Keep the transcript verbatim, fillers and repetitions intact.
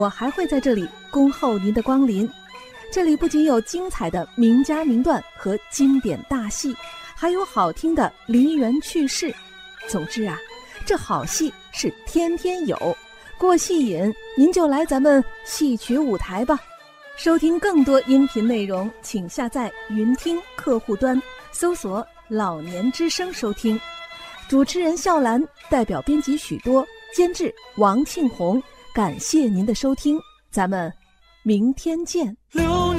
我还会在这里恭候您的光临。这里不仅有精彩的名家名段和经典大戏，还有好听的梨园趣事。总之啊，这好戏是天天有，过戏瘾您就来咱们戏曲舞台吧。收听更多音频内容，请下载云听客户端，搜索老年之声收听。主持人笑兰，代表编辑许多，监制王庆红，感谢您的收听，咱们明天见。